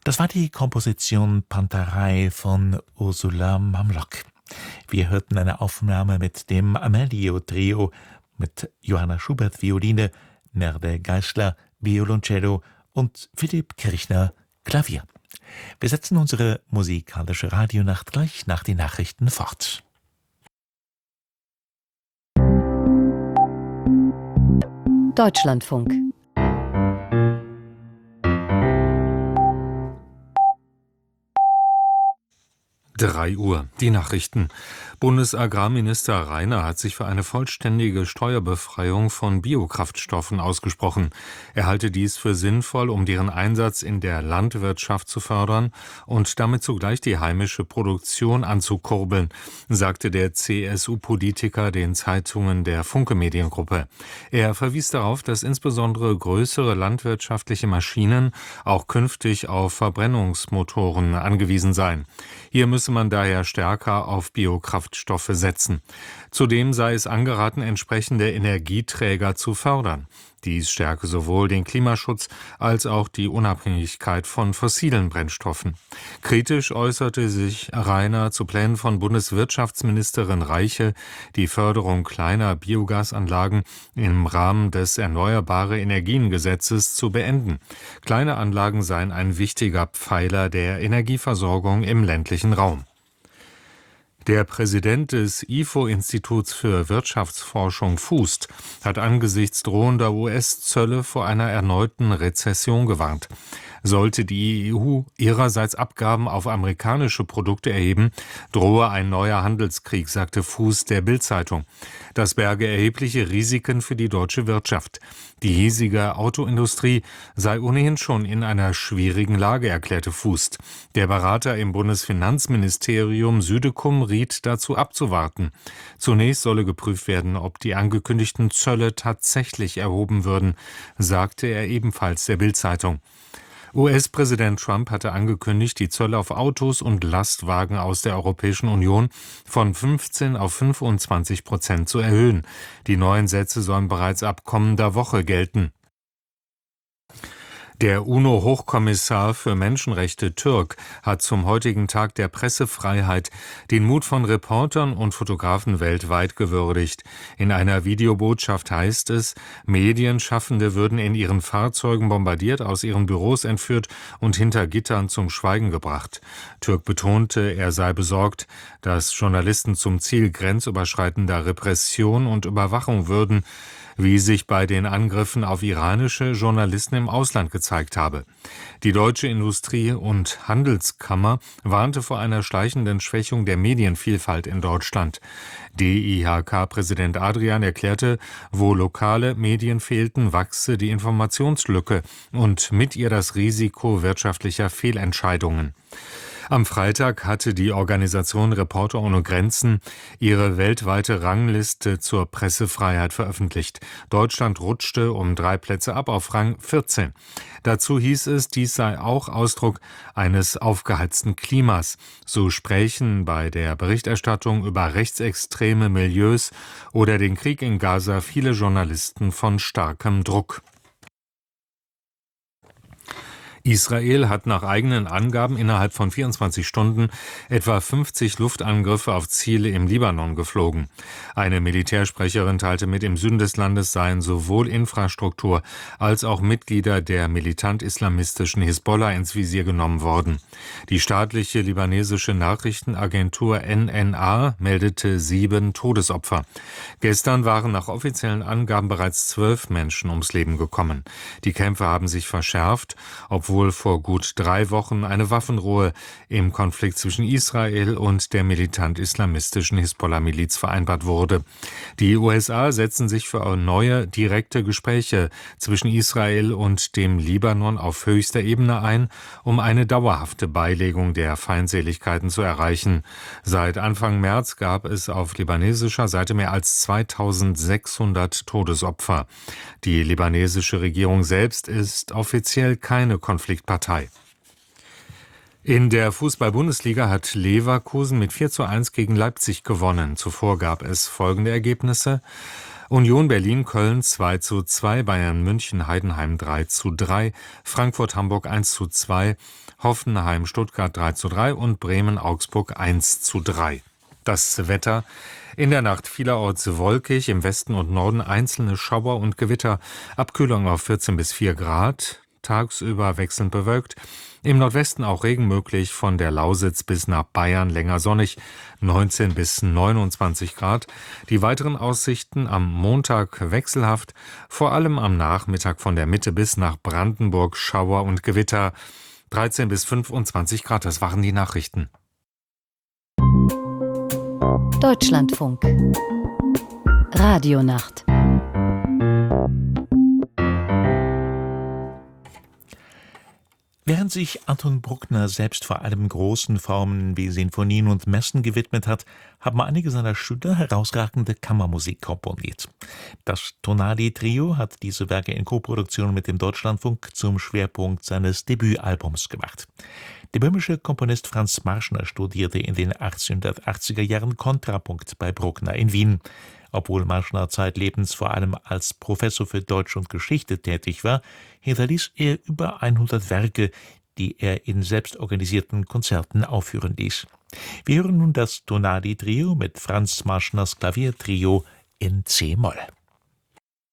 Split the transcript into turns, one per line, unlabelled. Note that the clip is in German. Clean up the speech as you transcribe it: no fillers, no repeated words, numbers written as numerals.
Das war die Komposition Panterei von Ursula Mamlock. Wir hörten eine Aufnahme mit dem Amelio-Trio mit Johanna Schubert Violine, Merde Geisler Violoncello und Philipp Kirchner Klavier. Wir setzen unsere musikalische Radionacht gleich nach den Nachrichten fort.
Deutschlandfunk.
3 Uhr, die Nachrichten. Bundesagrarminister Rainer hat sich für eine vollständige Steuerbefreiung von Biokraftstoffen ausgesprochen. Er halte dies für sinnvoll, um deren Einsatz in der Landwirtschaft zu fördern und damit zugleich die heimische Produktion anzukurbeln, sagte der CSU-Politiker den Zeitungen der Funke Mediengruppe. Er verwies darauf, dass insbesondere größere landwirtschaftliche Maschinen auch künftig auf Verbrennungsmotoren angewiesen seien. Hier müsse man daher stärker auf Biokraftstoffe setzen. Zudem sei es angeraten, entsprechende Energieträger zu fördern. Dies stärke sowohl den Klimaschutz als auch die Unabhängigkeit von fossilen Brennstoffen. Kritisch äußerte sich Rainer zu Plänen von Bundeswirtschaftsministerin Reiche, die Förderung kleiner Biogasanlagen im Rahmen des Erneuerbare-Energien-Gesetzes zu beenden. Kleine Anlagen seien ein wichtiger Pfeiler der Energieversorgung im ländlichen Raum. Der Präsident des IFO-Instituts für Wirtschaftsforschung FUST hat angesichts drohender US-Zölle vor einer erneuten Rezession gewarnt. Sollte die EU ihrerseits Abgaben auf amerikanische Produkte erheben, drohe ein neuer Handelskrieg, sagte Fuß der Bild-Zeitung. Das berge erhebliche Risiken für die deutsche Wirtschaft. Die hiesige Autoindustrie sei ohnehin schon in einer schwierigen Lage, erklärte Fuß. Der Berater im Bundesfinanzministerium Südekum riet dazu abzuwarten. Zunächst solle geprüft werden, ob die angekündigten Zölle tatsächlich erhoben würden, sagte er ebenfalls der Bild-Zeitung. US-Präsident Trump hatte angekündigt, die Zölle auf Autos und Lastwagen aus der Europäischen Union von 15 auf 25% zu erhöhen. Die neuen Sätze sollen bereits ab kommender Woche gelten. Der UNO-Hochkommissar für Menschenrechte Türk hat zum heutigen Tag der Pressefreiheit den Mut von Reportern und Fotografen weltweit gewürdigt. In einer Videobotschaft heißt es, Medienschaffende würden in ihren Fahrzeugen bombardiert, aus ihren Büros entführt und hinter Gittern zum Schweigen gebracht. Türk betonte, er sei besorgt, dass Journalisten zum Ziel grenzüberschreitender Repression und Überwachung würden, wie sich bei den Angriffen auf iranische Journalisten im Ausland gezeigt habe. Die Deutsche Industrie- und Handelskammer warnte vor einer schleichenden Schwächung der Medienvielfalt in Deutschland. DIHK-Präsident Adrian erklärte, wo lokale Medien fehlten, wachse die Informationslücke und mit ihr das Risiko wirtschaftlicher Fehlentscheidungen. Am Freitag hatte die Organisation Reporter ohne Grenzen ihre weltweite Rangliste zur Pressefreiheit veröffentlicht. Deutschland rutschte um 3 Plätze ab auf Rang 14. Dazu hieß es, dies sei auch Ausdruck eines aufgeheizten Klimas. So sprächen bei der Berichterstattung über rechtsextreme Milieus oder den Krieg in Gaza viele Journalisten von starkem Druck. Israel hat nach eigenen Angaben innerhalb von 24 Stunden etwa 50 Luftangriffe auf Ziele im Libanon geflogen. Eine Militärsprecherin teilte mit, im Süden des Landes seien sowohl Infrastruktur als auch Mitglieder der militant-islamistischen Hisbollah ins Visier genommen worden. Die staatliche libanesische Nachrichtenagentur NNA meldete 7 Todesopfer. Gestern waren nach offiziellen Angaben bereits 12 Menschen ums Leben gekommen. Die Kämpfe haben sich verschärft, obwohl vor gut 3 Wochen eine Waffenruhe im Konflikt zwischen Israel und der militant-islamistischen Hisbollah-Miliz vereinbart wurde. Die USA setzen sich für neue direkte Gespräche zwischen Israel und dem Libanon auf höchster Ebene ein, um eine dauerhafte Beilegung der Feindseligkeiten zu erreichen. Seit Anfang März gab es auf libanesischer Seite mehr als 2600 Todesopfer. Die libanesische Regierung selbst ist offiziell keine Konfliktpartei. In der Fußball-Bundesliga hat Leverkusen mit 4:1 gegen Leipzig gewonnen. Zuvor gab es folgende Ergebnisse: Union Berlin-Köln 2:2, Bayern München-Heidenheim 3:3, Frankfurt-Hamburg 1:2, Hoffenheim-Stuttgart 3:3 und Bremen-Augsburg 1:3. Das Wetter: in der Nacht vielerorts wolkig, im Westen und Norden einzelne Schauer und Gewitter, Abkühlung auf 14 bis 4 Grad, tagsüber wechselnd bewölkt, im Nordwesten auch Regen möglich, von der Lausitz bis nach Bayern länger sonnig, 19 bis 29 Grad. Die weiteren Aussichten: am Montag wechselhaft, vor allem am Nachmittag von der Mitte bis nach Brandenburg Schauer und Gewitter, 13 bis 25 Grad. Das waren die Nachrichten.
Deutschlandfunk Radionacht.
Während sich Anton Bruckner selbst vor allem großen Formen wie Sinfonien und Messen gewidmet hat, haben einige seiner Schüler herausragende Kammermusik komponiert. Das Tonali-Trio hat diese Werke in Koproduktion mit dem Deutschlandfunk zum Schwerpunkt seines Debütalbums gemacht. Der böhmische Komponist Franz Marschner studierte in den 1880er Jahren Kontrapunkt bei Bruckner in Wien. Obwohl Marschner zeitlebens vor allem als Professor für Deutsch und Geschichte tätig war, hinterließ er über 100 Werke, die er in selbstorganisierten Konzerten aufführen ließ. Wir hören nun das Tonali-Trio mit Franz Marschners Klaviertrio in C-Moll.